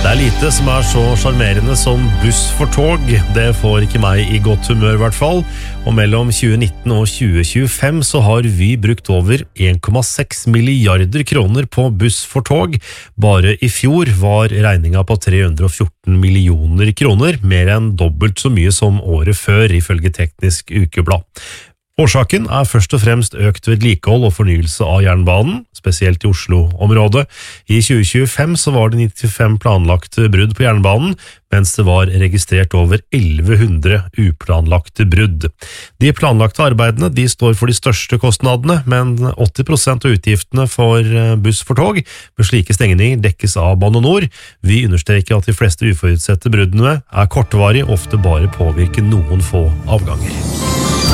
Det lite som så charmerende som buss for tog. Det får ikke meg i godt humør I hvert fall. Og mellom 2019 og 2025 så har Vy brukt over 1,6 milliarder kroner på buss for tog. Bare I fjor var regninga på 314 millioner kroner, mer enn dobbelt så mye som året før, ifølge Teknisk Ukeblad. Årsaken først og fremst økt vedlikehold og fornyelse av jernbanen, spesielt I Oslo-området. I 2025 så var det 95 planlagte brudd på jernbanen, mens det var registrert over 1100 uplanlagte brudd. De planlagte arbeidene de står for de største kostnadene, men 80% av utgiftene for buss for tog med slike stengninger dekkes av Bane NOR. Vi understreker at de fleste uforutsette bruddene kortvarige, ofte bare påvirker noen få avganger.